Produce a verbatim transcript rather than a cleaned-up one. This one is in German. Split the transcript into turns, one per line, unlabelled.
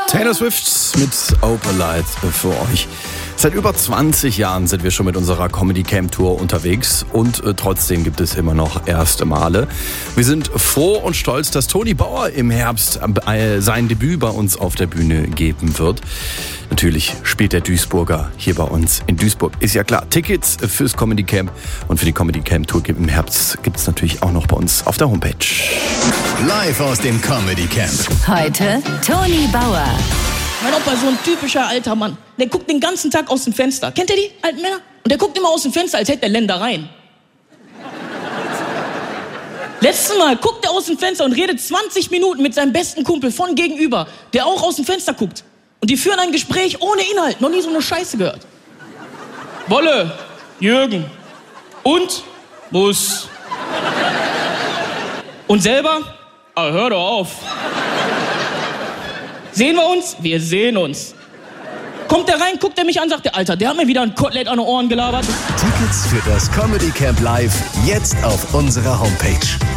Taylor Swift mit Opalite für euch. Seit über zwanzig Jahren sind wir schon mit unserer Comedy Camp Tour unterwegs und äh, trotzdem gibt es immer noch erste Male. Wir sind froh und stolz, dass Toni Bauer im Herbst äh, sein Debüt bei uns auf der Bühne geben wird. Natürlich spielt der Duisburger hier bei uns in Duisburg. Ist ja klar, Tickets fürs Comedy Camp und für die Comedy Camp Tour im Herbst gibt es natürlich auch noch bei uns auf der Homepage.
Live aus dem Comedy Camp.
Heute Toni Bauer.
Mein Opa ist so ein typischer alter Mann. Der guckt den ganzen Tag aus dem Fenster. Kennt ihr die alten Männer? Und der guckt immer aus dem Fenster, als hätte er Ländereien. Letztes Mal guckt er aus dem Fenster und redet zwanzig Minuten mit seinem besten Kumpel von gegenüber, der auch aus dem Fenster guckt. Und die führen ein Gespräch ohne Inhalt. Noch nie so eine Scheiße gehört. Wolle, Jürgen und Bus. Und selber? Ah, hör doch auf. Sehen wir uns? Wir sehen uns. Kommt der rein, guckt er mich an, sagt der Alter, der hat mir wieder ein Kotelett an den Ohren gelabert.
Tickets für das Comedy Camp Live jetzt auf unserer Homepage.